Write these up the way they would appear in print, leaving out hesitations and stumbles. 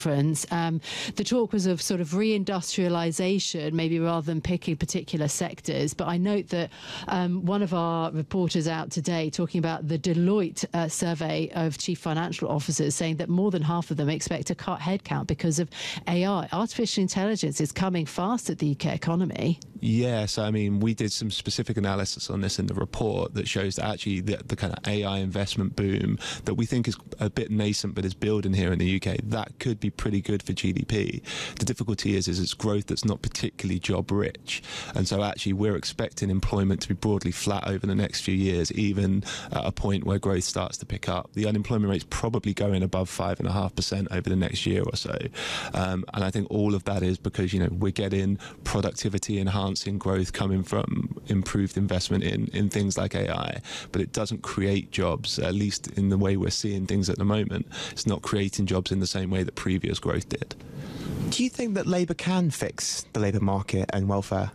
The talk was of sort of reindustrialization, maybe rather than picking particular sectors. But I note that one of our reporters out today talking about the Deloitte survey of chief financial officers, saying that more than half of them expect to cut headcount because of AI. Artificial intelligence is coming fast at the UK economy. Yes, I mean, we did some specific analysis on this in the report that shows that actually the kind of AI investment boom that we think is a bit nascent but is building here in the UK, that could be pretty good for GDP. The difficulty is it's growth that's not particularly job rich, and so actually we're expecting employment to be broadly flat over the next few years, even at a point where growth starts to pick up. The unemployment rate's probably going above 5.5% over the next year or so, and I think all of that is because, you know, we're getting productivity enhancing growth coming from improved investment in things like AI, but it doesn't create jobs, at least in the way we're seeing things at the moment. It's not creating jobs in the same way that previous growth did. Do you think that Labour can fix the labour market and welfare?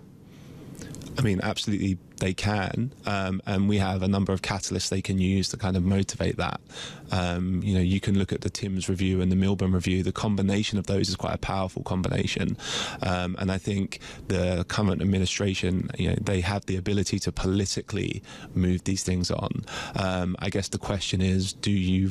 I mean, absolutely they can, and we have a number of catalysts they can use to kind of motivate that. You know, you can look at the Timms review and the Milburn review. The combination of those is quite a powerful combination, and I think the current administration, you know, they have the ability to politically move these things on. I guess the question is, do you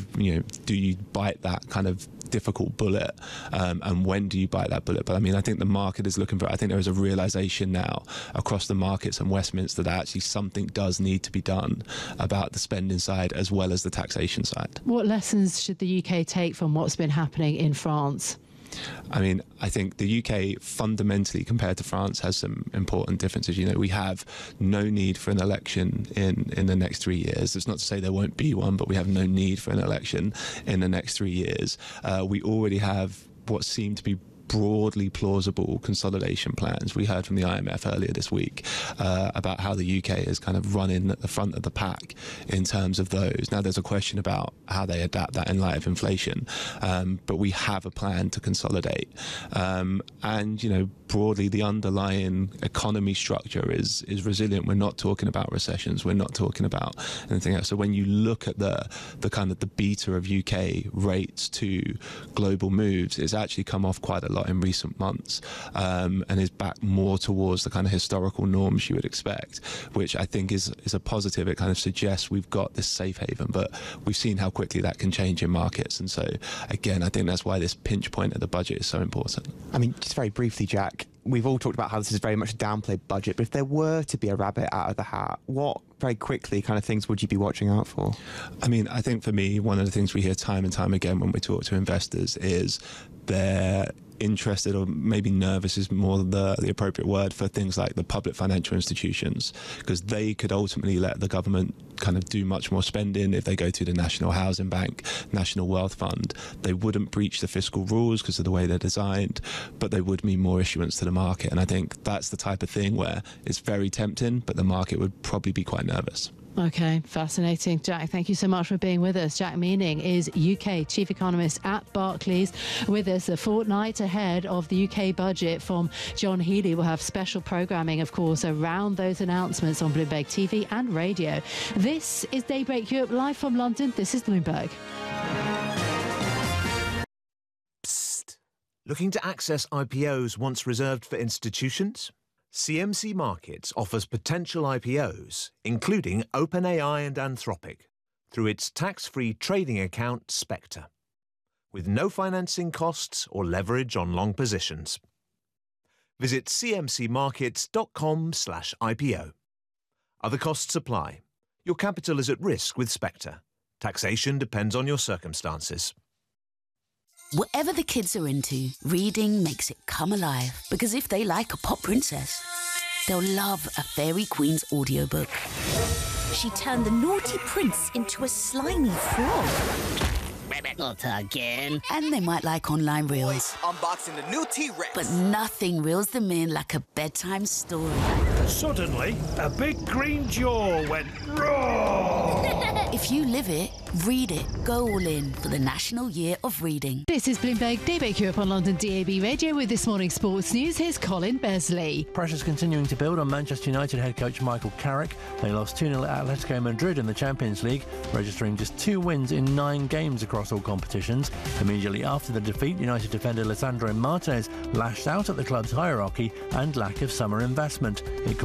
bite that kind of difficult bullet, and when do you bite that bullet? But I mean, I think the market is looking for, I think there is a realization now across the markets and Westminster that actually something does need to be done about the spending side as well as the taxation side. What lessons should the UK take from what's been happening in France? I mean, I think the UK fundamentally compared to France has some important differences. You know, we have no need for an election in the next 3 years. It's not to say there won't be one, but we have no need for an election in the next 3 years. We already have what seem to be broadly plausible consolidation plans. We heard from the IMF earlier this week about how the UK is kind of running at the front of the pack in terms of those. Now, there's a question about how they adapt that in light of inflation, but we have a plan to consolidate. And, you know, broadly, the underlying economy structure is resilient. We're not talking about recessions. We're not talking about anything else. So when you look at the kind of the beta of UK rates to global moves, it's actually come off quite a lot in recent months, and is back more towards the kind of historical norms you would expect, which I think is a positive. It kind of suggests we've got this safe haven, but we've seen how quickly that can change in markets. And so, again, I think that's why this pinch point of the budget is so important. I mean, just very briefly, Jack, we've all talked about how this is very much a downplayed budget, but if there were to be a rabbit out of the hat, what very quickly kind of things would you be watching out for? I mean, I think for me, one of the things we hear time and time again when we talk to investors is they're interested, or maybe nervous is more the appropriate word, for things like the public financial institutions, because they could ultimately let the government kind of do much more spending if they go to the National Housing Bank, National Wealth Fund. They wouldn't breach the fiscal rules because of the way they're designed, but they would mean more issuance to the market. And I think that's the type of thing where it's very tempting, but the market would probably be quite nervous. Okay, fascinating. Jack, thank you so much for being with us. Jack Meaning is UK Chief Economist at Barclays, with us a fortnight ahead of the UK budget from John Healey. We'll have special programming, of course, around those announcements on Bloomberg TV and radio. This is Daybreak Europe, live from London. This is Bloomberg. Psst. Looking to access IPOs once reserved for institutions? CMC Markets offers potential IPOs, including OpenAI and Anthropic, through its tax-free trading account, Spectre, with no financing costs or leverage on long positions. Visit cmcmarkets.com/IPO. Other costs apply. Your capital is at risk with Spectre. Taxation depends on your circumstances. Whatever the kids are into, reading makes it come alive. Because if they like a pop princess, they'll love a Fairy Queen's audiobook. She turned the naughty prince into a slimy frog. Not again. And they might like online reels. Unboxing the new T-Rex. But nothing reels them in like a bedtime story. Suddenly, a big green jaw went raw. If you live it, read it. Go all in for the National Year of Reading. This is Bloomberg Daybreak Europe on London DAB Radio with this morning's sports news. Here's Colin Besley. Pressure's continuing to build on Manchester United head coach Michael Carrick. They lost 2-0 at Atletico Madrid in the Champions League, registering just 2 wins in 9 games across across all competitions. Immediately after the defeat, United defender Lisandro Martinez lashed out at the club's hierarchy and lack of summer investment. It